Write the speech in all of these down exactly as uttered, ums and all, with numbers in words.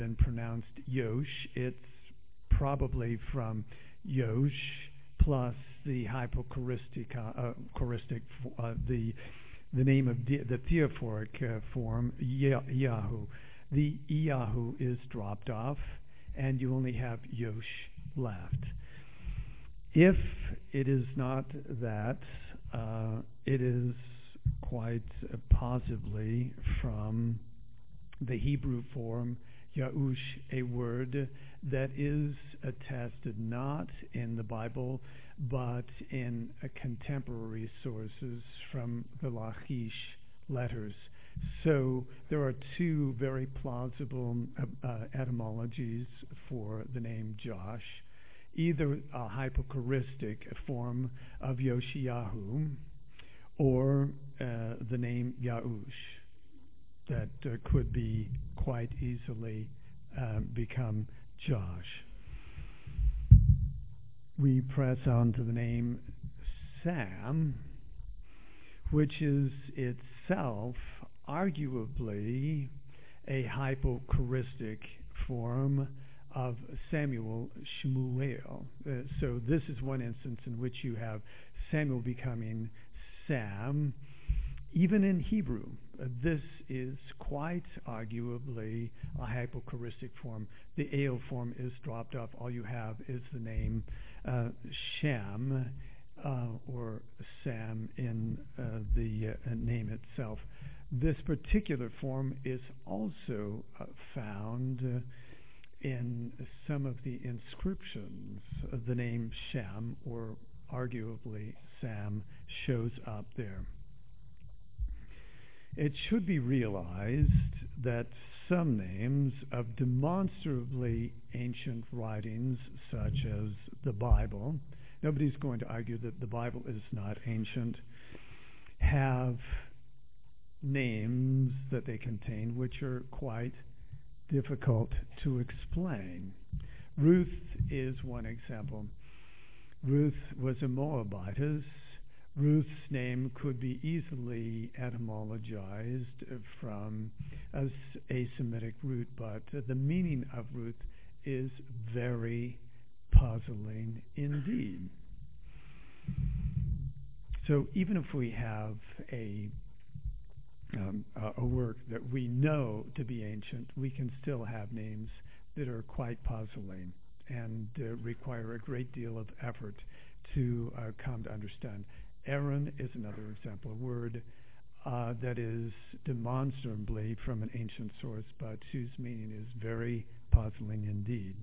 and pronounced Yosh. It's probably from Yosh plus the hypochoristic, uh, choristic, uh, the the name of the, the theophoric uh, form Yahu. The Yahu is dropped off, and you only have Yosh left. If it is not that, uh, it is quite uh, possibly from the Hebrew form Yahush, a word that is attested not in the Bible, but in uh, contemporary sources from the Lachish letters. So there are two very plausible uh, uh, etymologies for the name Josh, either a hypochoristic form of Yoshiyahu or uh, the name Yahush that uh, could be quite easily uh, become Josh. We press on to the name Sam, which is itself arguably a hypochoristic form of Samuel Shmuel. Uh, so this is one instance in which you have Samuel becoming Sam. Even in Hebrew, uh, this is quite arguably a hypochoristic form. The Ael form is dropped off. All you have is the name uh, Shem uh, or Sam in uh, the uh, name itself. This particular form is also uh, found uh, in some of the inscriptions. Uh, the name Shem, or arguably Sam, shows up there. It should be realized that some names of demonstrably ancient writings, such as the Bible, nobody's going to argue that the Bible is not ancient, have names that they contain which are quite difficult to explain. Ruth is one example. Ruth was a Moabitess. Ruth's name could be easily etymologized from a, a Semitic root, but uh, the meaning of Ruth is very puzzling indeed. So even if we have a um, a work that we know to be ancient, we can still have names that are quite puzzling and uh, require a great deal of effort to uh, come to understand. Aaron is another example, a word uh, that is demonstrably from an ancient source, but whose meaning is very puzzling indeed.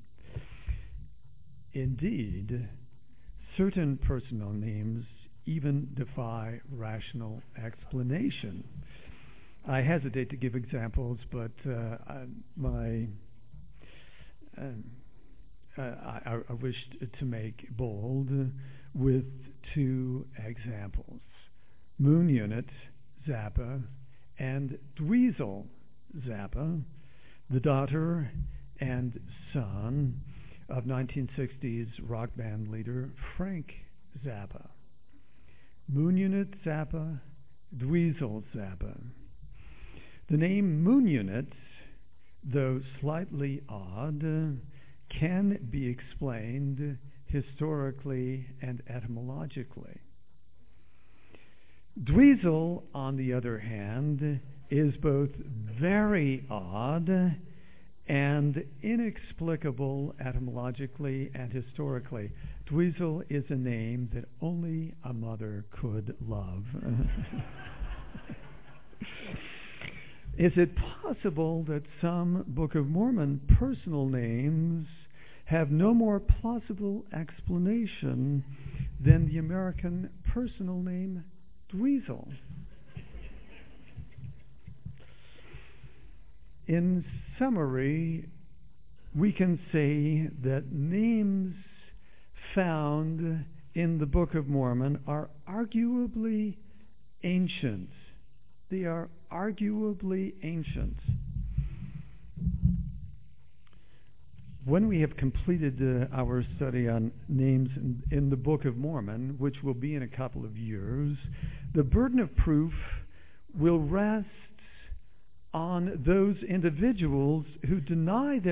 Indeed, certain personal names even defy rational explanation. I hesitate to give examples, but uh, I, my uh, uh, I, I wish to make bold with two examples: Moon Unit Zappa and Dweezil Zappa, the daughter and son of nineteen sixties rock band leader Frank Zappa. Moon Unit Zappa, Dweezil Zappa. The name Moon Unit, though slightly odd, can be explained historically and etymologically. Dweezil, on the other hand, is both very odd and inexplicable etymologically and historically. Dweezil is a name that only a mother could love. Is it possible that some Book of Mormon personal names have no more plausible explanation than the American personal name Dweezil? In summary, we can say that names found in the Book of Mormon are arguably ancient. They are arguably ancient. When we have completed uh, our study on names in, in the Book of Mormon, which will be in a couple of years, the burden of proof will rest on those individuals who deny their